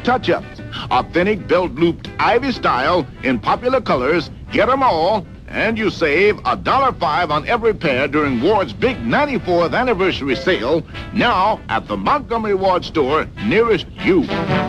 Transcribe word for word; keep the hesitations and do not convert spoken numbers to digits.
touch-ups. Authentic belt-looped Ivy style in popular colors. Get them all, and you save a dollar five on every pair during Ward's big ninety-fourth anniversary sale, now at the Montgomery Ward store nearest you.